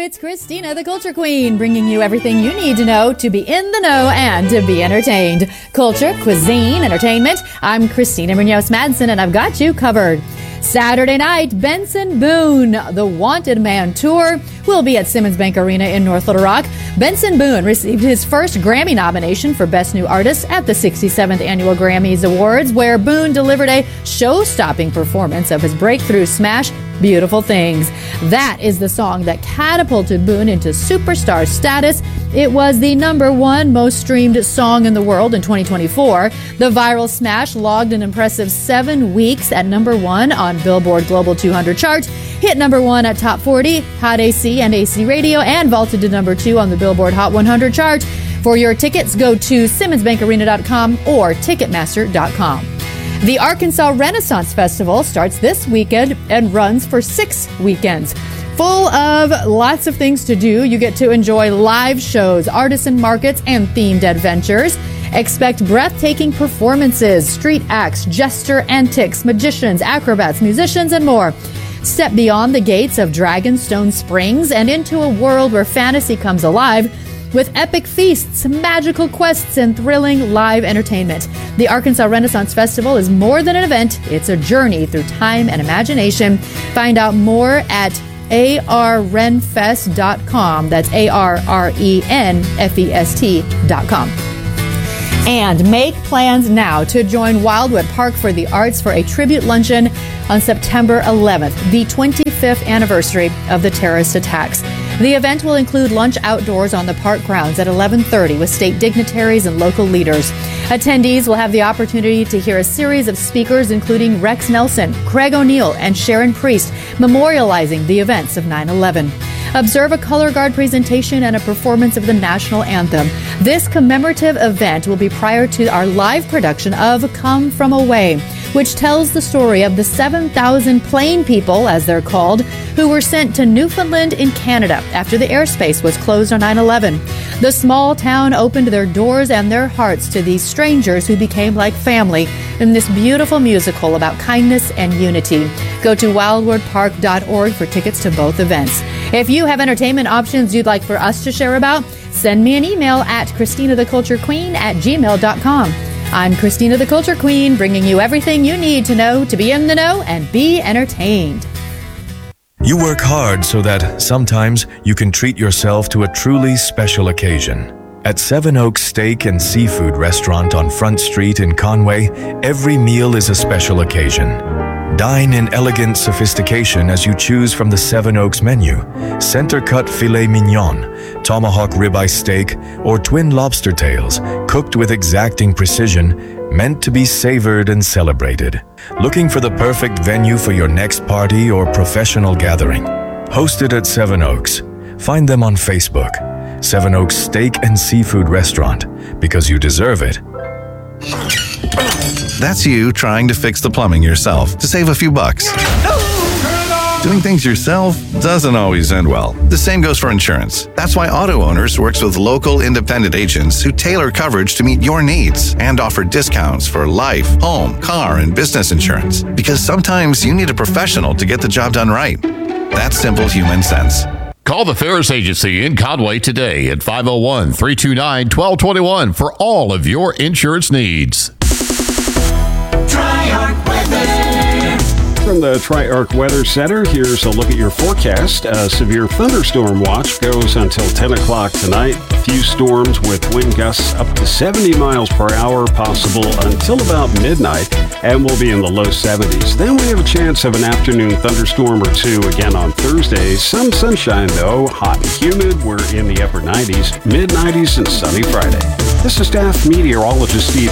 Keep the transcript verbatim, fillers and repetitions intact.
It's Christina, the Culture Queen, bringing you everything you need to know to be in the know and to be entertained. Culture, cuisine, entertainment. I'm Christina Munoz-Madsen, and I've got you covered. Saturday night, Benson Boone, the Wanted Man Tour, will be at Simmons Bank Arena in North Little Rock. Benson Boone received his first Grammy nomination for Best New Artist at the sixty-seventh Annual Grammys Awards, where Boone delivered a show-stopping performance of his breakthrough smash, Beautiful Things. That is the song that catapulted Boone into superstar status. It was the number one most streamed song in the world in twenty twenty-four. The viral smash logged an impressive seven weeks at number one on Billboard Global two hundred chart, hit number one at Top forty, Hot A C and A C Radio, and vaulted to number two on the Billboard Hot one hundred chart. For your tickets, go to simmons bank arena dot com or ticketmaster dot com. The Arkansas Renaissance Festival starts this weekend and runs for six weekends. Full of lots of things to do. You get to enjoy live shows, artisan markets, and themed adventures. Expect breathtaking performances, street acts, jester antics, magicians, acrobats, musicians, and more. Step beyond the gates of Dragonstone Springs and into a world where fantasy comes alive with epic feasts, magical quests, and thrilling live entertainment. The Arkansas Renaissance Festival is more than an event. It's a journey through time and imagination. Find out more at a r ren fest dot com. That's A R R E N F E S T dot com. And make plans now to join Wildwood Park for the Arts for a tribute luncheon on September eleventh, the twenty-fifth anniversary of the terrorist attacks. The event will include lunch outdoors on the park grounds at eleven thirty with state dignitaries and local leaders. Attendees will have the opportunity to hear a series of speakers including Rex Nelson, Craig O'Neill, and Sharon Priest, memorializing the events of nine eleven. Observe a color guard presentation and a performance of the national anthem. This commemorative event will be prior to our live production of Come From Away, which tells the story of the seven thousand plain people, as they're called, who were sent to Newfoundland in Canada after the airspace was closed on nine eleven. The small town opened their doors and their hearts to these strangers who became like family in this beautiful musical about kindness and unity. Go to wildwood park dot org for tickets to both events. If you have entertainment options you'd like for us to share about, send me an email at christina the culture queen at gmail dot com. I'm Christina the Culture Queen, bringing you everything you need to know to be in the know and be entertained. You work hard so that sometimes you can treat yourself to a truly special occasion. At Seven Oaks Steak and Seafood Restaurant on Front Street in Conway, every meal is a special occasion. Dine in elegant sophistication as you choose from the Seven Oaks menu: center-cut filet mignon, tomahawk ribeye steak, or twin lobster tails, cooked with exacting precision, meant to be savored and celebrated. Looking for the perfect venue for your next party or professional gathering? Hosted at Seven Oaks. Find them on Facebook. Seven Oaks Steak and Seafood Restaurant, because you deserve it. That's you trying to fix the plumbing yourself to save a few bucks. Doing things yourself doesn't always end well. The same goes for insurance. That's why Auto Owners works with local independent agents who tailor coverage to meet your needs and offer discounts for life, home, car, and business insurance. Because sometimes you need a professional to get the job done right. That's simple human sense. Call the Ferris Agency in Conway today at five oh one, three two nine, one two two one for all of your insurance needs. From the Tri-Arc Weather Center, here's a look at your forecast. A severe thunderstorm watch goes until ten o'clock tonight. A few storms with wind gusts up to seventy miles per hour possible until about midnight, and we'll be in the low seventies. Then we have a chance of an afternoon thunderstorm or two again on Thursday. Some sunshine, though. Hot and humid. We're in the upper nineties, mid nineties, and sunny Friday. This is staff meteorologist Steve